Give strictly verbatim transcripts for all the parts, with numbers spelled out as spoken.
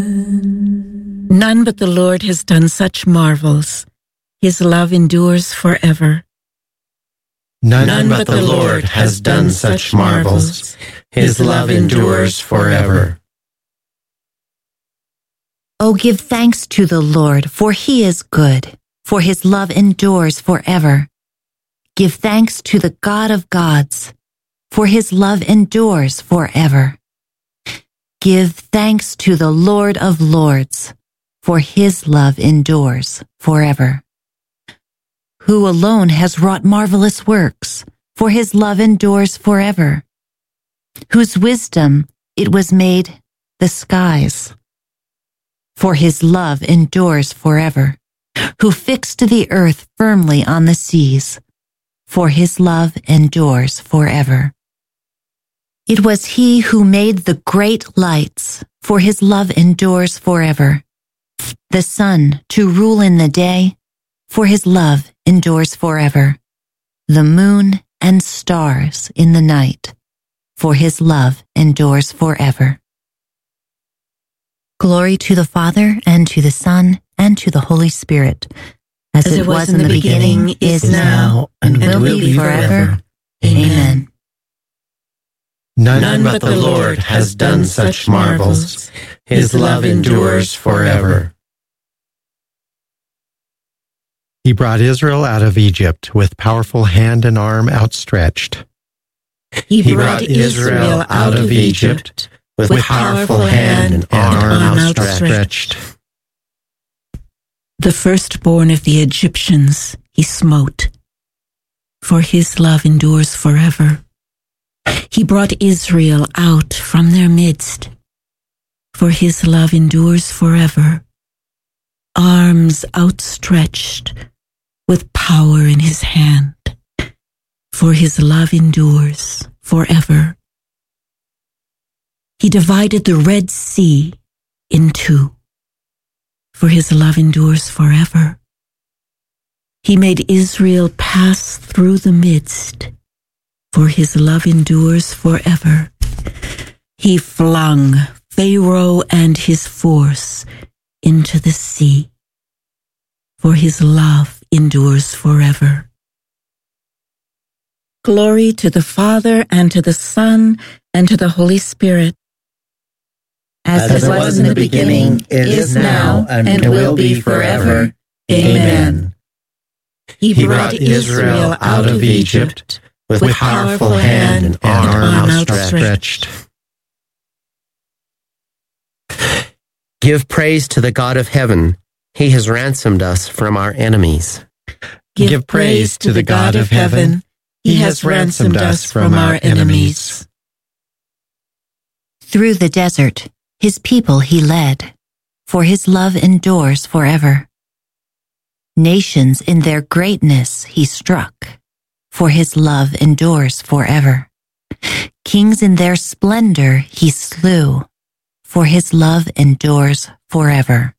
None but the Lord has done such marvels. His love endures forever. None, None but the Lord has done such marvels. His love endures forever. O give thanks to the Lord, for he is good, for his love endures forever. Give thanks to the God of gods, for his love endures forever. Give thanks to the Lord of lords, for his love endures forever. Who alone has wrought marvelous works, for his love endures forever. Whose wisdom it was made the skies, for his love endures forever. Who fixed the earth firmly on the seas, for his love endures forever. It was he who made the great lights, for his love endures forever. The sun to rule in the day, for his love endures forever. The moon and stars in the night, for his love endures forever. Glory to the Father, and to the Son, and to the Holy Spirit, as, as it, it was, was in the beginning, beginning is now, and, and will be forever. Amen. None, None but the Lord has done such marvels. His love endures forever. He brought Israel out of Egypt with powerful hand and arm outstretched. He brought Israel out of Egypt with powerful hand and arm outstretched. The firstborn of the Egyptians he smote, for his love endures forever. He brought Israel out from their midst, for his love endures forever. Arms outstretched, with power in his hand, for his love endures forever. He divided the Red Sea in two, for his love endures forever. He made Israel pass through the midst, for his love endures forever. He flung Pharaoh and his force into the sea, for his love endures forever. Glory to the Father, and to the Son, and to the Holy Spirit. As, As it was, was in the beginning, beginning is now, and, and will be forever. Amen. He brought Israel out of Egypt with powerful hand and arm outstretched. Give praise to the God of heaven. He has ransomed us from our enemies. Give, Give praise to the God of heaven. He has ransomed us from our enemies. Through the desert, his people he led, for his love endures forever. Nations in their greatness he struck, for his love endures forever. Kings in their splendor he slew, for his love endures forever.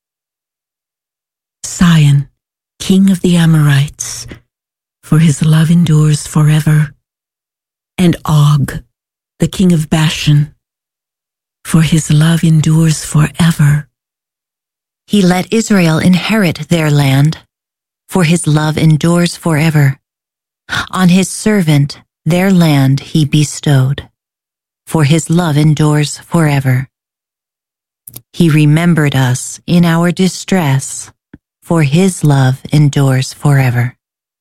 Sion, king of the Amorites, for his love endures forever. And Og, the king of Bashan, for his love endures forever. He let Israel inherit their land, for his love endures forever. On his servant their land he bestowed, for his love endures forever. He remembered us in our distress, for his love endures forever.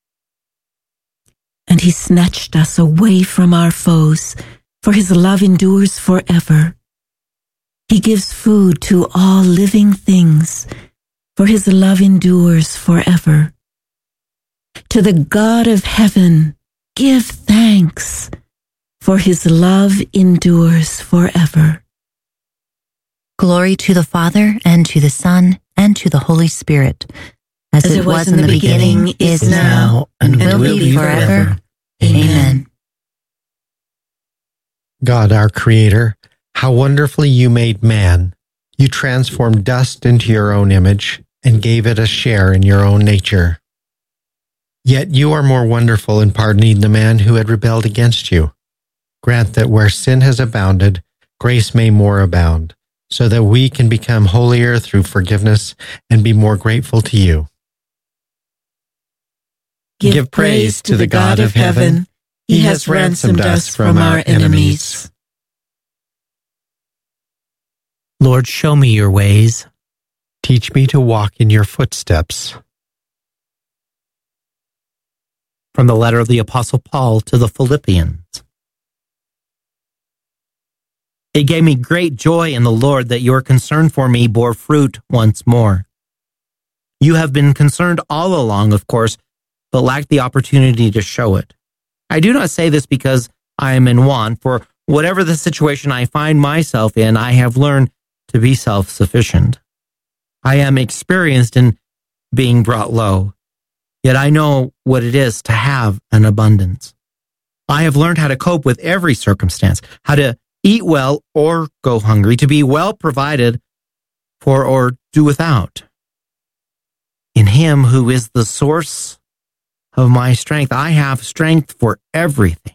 And he snatched us away from our foes, for his love endures forever. He gives food to all living things, for his love endures forever. To the God of heaven, give thanks, for his love endures forever. Glory to the Father, and to the Son, and to the Holy Spirit, as, as it, it was, was in the beginning, beginning is now, and, and will, will be forever. forever. Amen. God, our Creator, how wonderfully you made man. You transformed dust into your own image and gave it a share in your own nature. Yet you are more wonderful in pardoning the man who had rebelled against you. Grant that where sin has abounded, grace may more abound, so that we can become holier through forgiveness and be more grateful to you. Give, Give praise to the God of heaven. He has ransomed us from our enemies. Lord, show me your ways. Teach me to walk in your footsteps. From the letter of the Apostle Paul to the Philippians. It gave me great joy in the Lord that your concern for me bore fruit once more. You have been concerned all along, of course, but lacked the opportunity to show it. I do not say this because I am in want, for whatever the situation I find myself in, I have learned to be self-sufficient. I am experienced in being brought low, yet I know what it is to have an abundance. I have learned how to cope with every circumstance, how to eat well or go hungry, to be well provided for or do without. In him who is the source of my strength, I have strength for everything.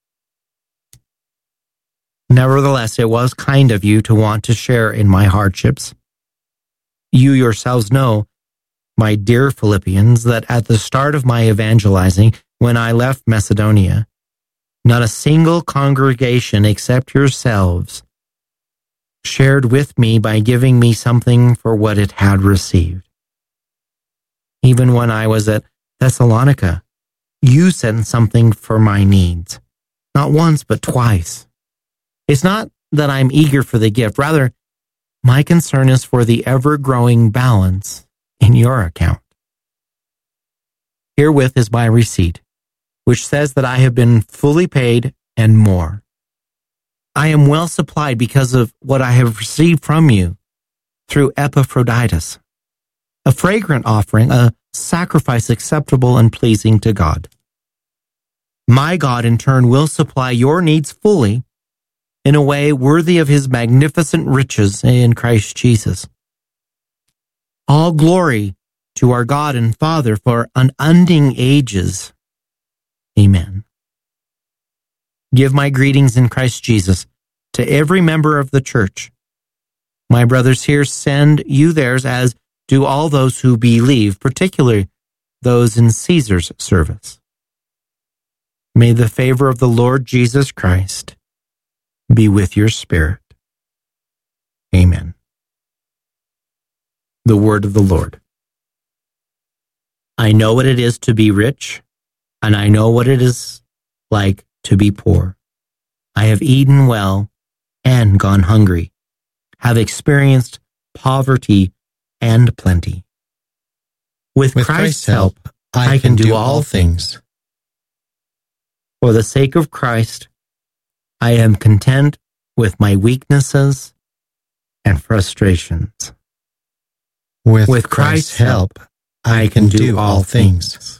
Nevertheless, it was kind of you to want to share in my hardships. You yourselves know, my dear Philippians, that at the start of my evangelizing, when I left Macedonia, not a single congregation except yourselves shared with me by giving me something for what it had received. Even when I was at Thessalonica, you sent something for my needs, not once but twice. It's not that I'm eager for the gift, rather, my concern is for the ever-growing balance in your account. Herewith is my receipt, which says that I have been fully paid and more. I am well supplied because of what I have received from you through Epaphroditus, a fragrant offering, a sacrifice acceptable and pleasing to God. My God, in turn, will supply your needs fully in a way worthy of his magnificent riches in Christ Jesus. All glory to our God and Father for unending ages. Amen. Give my greetings in Christ Jesus to every member of the church. My brothers here send you theirs, as do all those who believe, particularly those in Caesar's service. May the favor of the Lord Jesus Christ be with your spirit. Amen. The word of the Lord. I know what it is to be rich, and I know what it is like to be poor. I have eaten well and gone hungry, have experienced poverty and plenty. With, With Christ's help, I, I can do all things. For the sake of Christ, I am content with my weaknesses and frustrations. With, With Christ's help, I can do all things.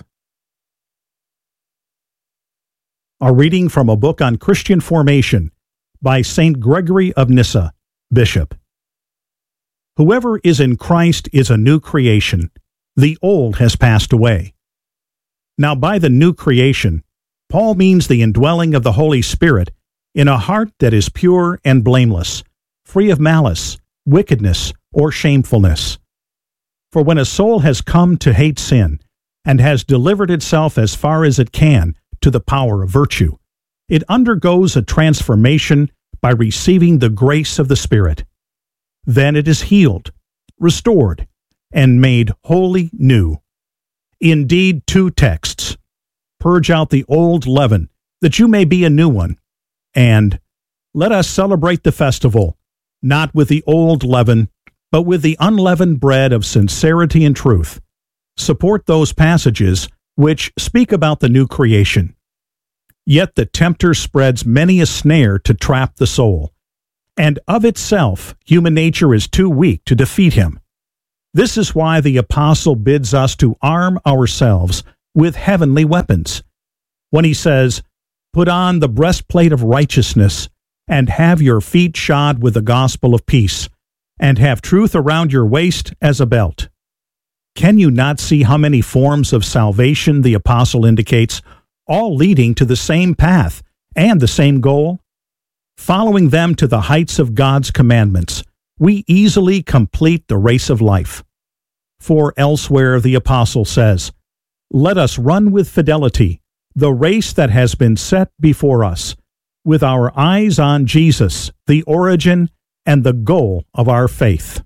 A reading from a book on Christian formation by Saint Gregory of Nyssa, Bishop. Whoever is in Christ is a new creation. The old has passed away. Now by the new creation, Paul means the indwelling of the Holy Spirit in a heart that is pure and blameless, free of malice, wickedness, or shamefulness. For when a soul has come to hate sin, and has delivered itself as far as it can to the power of virtue, it undergoes a transformation by receiving the grace of the Spirit. Then it is healed, restored, and made wholly new. Indeed, two texts. Purge out the old leaven, that you may be a new one. And let us celebrate the festival, not with the old leaven, but with the unleavened bread of sincerity and truth. Support those passages which speak about the new creation. Yet the tempter spreads many a snare to trap the soul, and of itself human nature is too weak to defeat him. This is why the apostle bids us to arm ourselves with heavenly weapons, when he says, "Put on the breastplate of righteousness, and have your feet shod with the gospel of peace, and have truth around your waist as a belt." Can you not see how many forms of salvation the apostle indicates, all leading to the same path and the same goal? Following them to the heights of God's commandments, we easily complete the race of life. For elsewhere the apostle says, "Let us run with fidelity the race that has been set before us, with our eyes on Jesus, the origin and the goal of our faith."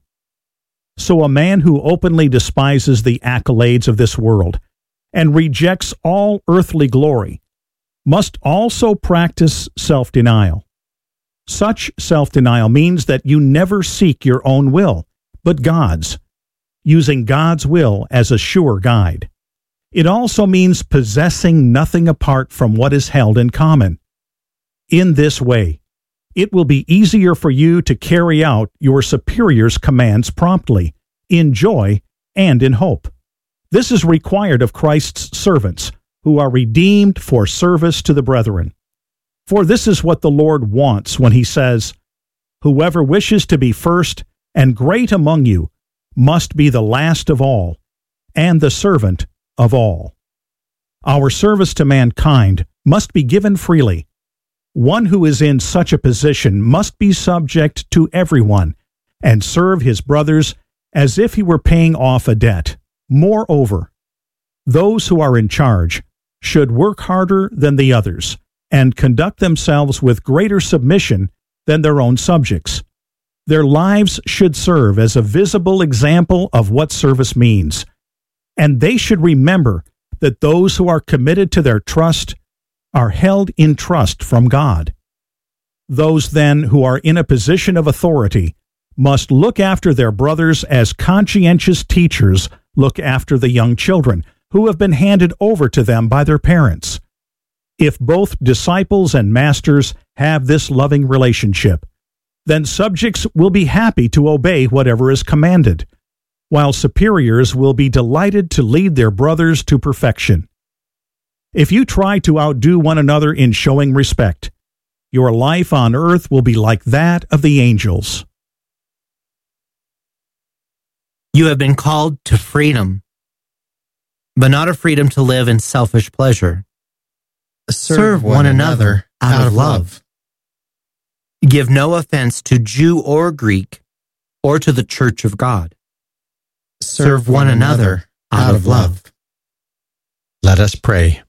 So a man who openly despises the accolades of this world and rejects all earthly glory must also practice self-denial. Such self-denial means that you never seek your own will, but God's, using God's will as a sure guide. It also means possessing nothing apart from what is held in common. In this way, it will be easier for you to carry out your superior's commands promptly, in joy and in hope. This is required of Christ's servants, who are redeemed for service to the brethren. For this is what the Lord wants when he says, "Whoever wishes to be first and great among you must be the last of all, and the servant of all." Our service to mankind must be given freely. One who is in such a position must be subject to everyone and serve his brothers as if he were paying off a debt. Moreover, those who are in charge should work harder than the others and conduct themselves with greater submission than their own subjects. Their lives should serve as a visible example of what service means, and they should remember that those who are committed to their trust are held in trust from God. Those, then, who are in a position of authority must look after their brothers as conscientious teachers look after the young children who have been handed over to them by their parents. If both disciples and masters have this loving relationship, then subjects will be happy to obey whatever is commanded, while superiors will be delighted to lead their brothers to perfection. If you try to outdo one another in showing respect, your life on earth will be like that of the angels. You have been called to freedom, but not a freedom to live in selfish pleasure. Serve one another out of love. Give no offense to Jew or Greek, or to the church of God. Serve one another out of love. Let us pray.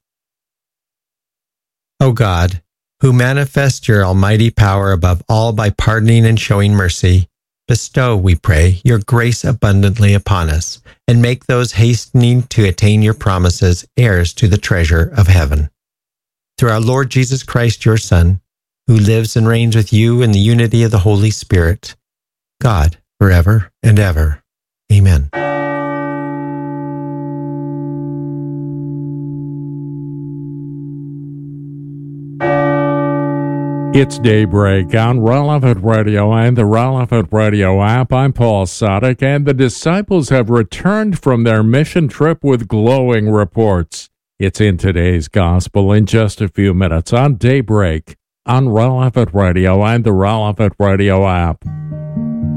O God, who manifest your almighty power above all by pardoning and showing mercy, bestow, we pray, your grace abundantly upon us, and make those hastening to attain your promises heirs to the treasure of heaven. Through our Lord Jesus Christ, your Son, who lives and reigns with you in the unity of the Holy Spirit, God, forever and ever. Amen. It's Daybreak on Relevant Radio and the Relevant Radio app. I'm Paul Sadek, and the disciples have returned from their mission trip with glowing reports. It's in today's Gospel in just a few minutes on Daybreak on Relevant Radio and the Relevant Radio app.